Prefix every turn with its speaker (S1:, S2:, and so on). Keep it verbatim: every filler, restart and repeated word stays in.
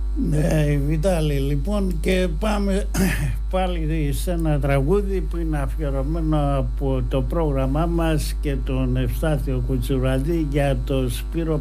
S1: Ναι, Βιτάλη, λοιπόν, και πάμε πάλι σε ένα τραγούδι που είναι αφιερωμένο από το πρόγραμμά μας και τον Ευστάθιο Κουτσουραντή για το Σπύρο